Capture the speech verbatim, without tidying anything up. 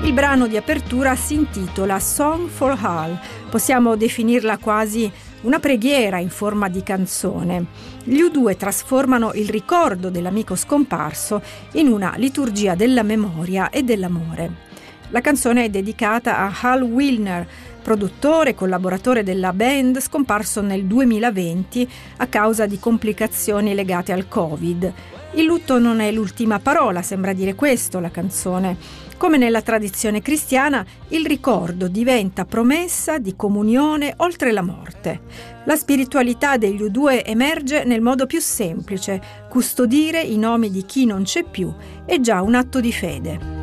Il brano di apertura si intitola Song for Hal. Possiamo definirla quasi una preghiera in forma di canzone. Gli U due trasformano il ricordo dell'amico scomparso in una liturgia della memoria e dell'amore. La canzone è dedicata a Hal Willner, produttore e collaboratore della band, scomparso nel duemilaventi a causa di complicazioni legate al Covid. Il lutto non è l'ultima parola, sembra dire questo la canzone. Come nella tradizione cristiana, il ricordo diventa promessa di comunione oltre la morte. La spiritualità degli U due emerge nel modo più semplice: custodire i nomi di chi non c'è più è già un atto di fede.